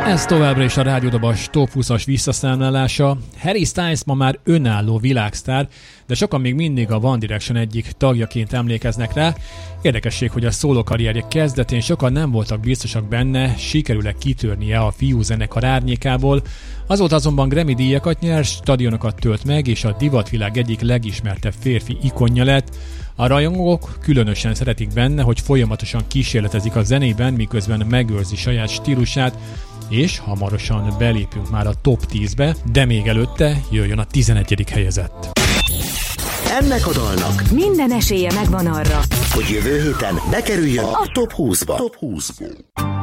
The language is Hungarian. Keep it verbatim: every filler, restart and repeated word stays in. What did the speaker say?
Ez továbbra is a Rádiódobas Top húszas visszaszámlálása. Harry Styles ma már önálló világsztár, de sokan még mindig a One Direction egyik tagjaként emlékeznek rá. Érdekesség, hogy a szóló karrierje kezdetén sokan nem voltak biztosak benne, sikerül-e kitörnie a fiú zenekar árnyékából. Azóta azonban Grammy díjakat nyert, stadionokat tölt meg, és a divatvilág egyik legismertebb férfi ikonja lett. A rajongók különösen szeretik benne, hogy folyamatosan kísérletezik a zenében, miközben megőrzi saját stílusát, és hamarosan belépünk már a top tízbe, de még előtte jöjjön a tizenegyedik helyezett. Ennek a dalnak minden esélye megvan arra, hogy jövő héten bekerüljön a top húszba. Top húszba.